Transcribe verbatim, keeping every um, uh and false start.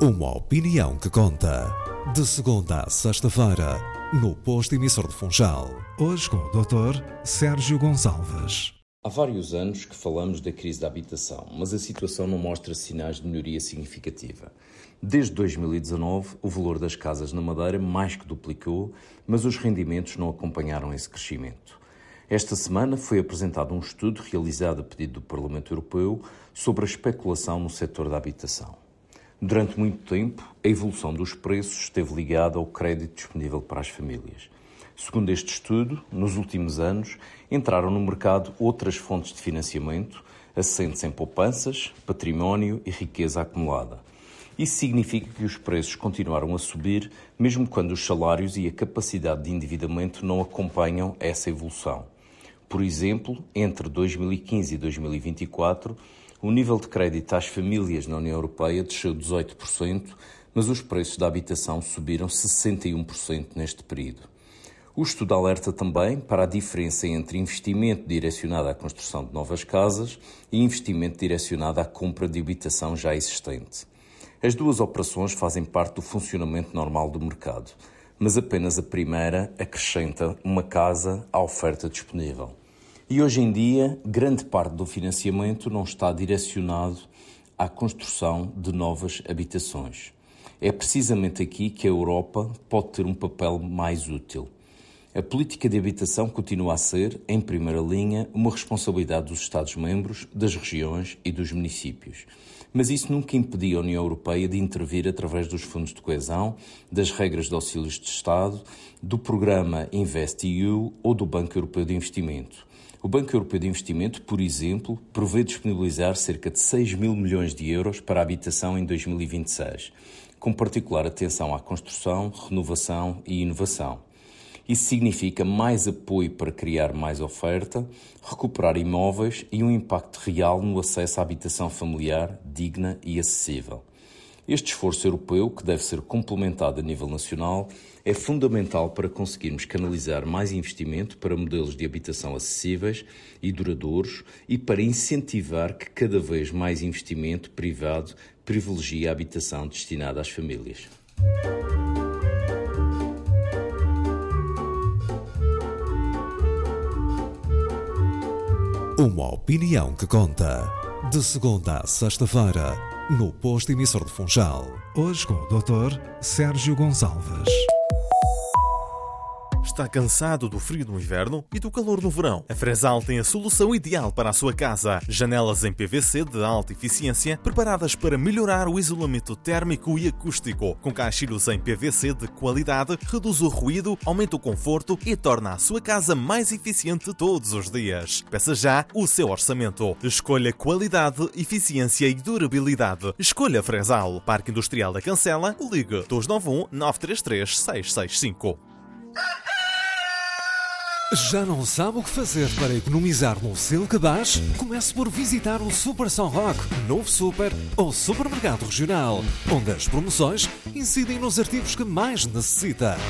Uma opinião que conta. De segunda a sexta-feira, no posto emissor de Funchal. Hoje com o doutor Sérgio Gonçalves. Há vários anos que falamos da crise da habitação, mas a situação não mostra sinais de melhoria significativa. Desde dois mil e dezanove, o valor das casas na Madeira mais que duplicou, mas os rendimentos não acompanharam esse crescimento. Esta semana foi apresentado um estudo realizado a pedido do Parlamento Europeu sobre a especulação no setor da habitação. Durante muito tempo, a evolução dos preços esteve ligada ao crédito disponível para as famílias. Segundo este estudo, nos últimos anos, entraram no mercado outras fontes de financiamento, assentes em poupanças, património e riqueza acumulada. Isso significa que os preços continuaram a subir, mesmo quando os salários e a capacidade de endividamento não acompanham essa evolução. Por exemplo, entre dois mil e quinze e dois mil e vinte e quatro, o nível de crédito às famílias na União Europeia desceu dezoito por cento, mas os preços da habitação subiram sessenta e um por cento neste período. O estudo alerta também para a diferença entre investimento direcionado à construção de novas casas e investimento direcionado à compra de habitação já existente. As duas operações fazem parte do funcionamento normal do mercado, mas apenas a primeira acrescenta uma casa à oferta disponível. E hoje em dia, grande parte do financiamento não está direcionado à construção de novas habitações. É precisamente aqui que a Europa pode ter um papel mais útil. A política de habitação continua a ser, em primeira linha, uma responsabilidade dos Estados-membros, das regiões e dos municípios. Mas isso nunca impediu a União Europeia de intervir através dos fundos de coesão, das regras de auxílios de Estado, do programa InvestEU ou do Banco Europeu de Investimento. O Banco Europeu de Investimento, por exemplo, prevê disponibilizar cerca de seis mil milhões de euros para a habitação em dois mil e vinte e seis, com particular atenção à construção, renovação e inovação. Isso significa mais apoio para criar mais oferta, recuperar imóveis e um impacto real no acesso à habitação familiar, digna e acessível. Este esforço europeu, que deve ser complementado a nível nacional, é fundamental para conseguirmos canalizar mais investimento para modelos de habitação acessíveis e duradouros e para incentivar que cada vez mais investimento privado privilegie a habitação destinada às famílias. Uma opinião que conta. De segunda a sexta-feira, no posto emissor de Funchal. Hoje com o doutor Sérgio Gonçalves. Está cansado do frio no inverno e do calor no verão? A Fresal tem a solução ideal para a sua casa. Janelas em P V C de alta eficiência, preparadas para melhorar o isolamento térmico e acústico. Com caixilhos em P V C de qualidade, reduz o ruído, aumenta o conforto e torna a sua casa mais eficiente todos os dias. Peça já o seu orçamento. Escolha qualidade, eficiência e durabilidade. Escolha Fresal. Parque Industrial da Cancela. Ligue dois nove um, nove três três, seis seis cinco. Já não sabe o que fazer para economizar no seu cabaz? Comece por visitar o Super São Roque, novo super ou supermercado regional, onde as promoções incidem nos artigos que mais necessita.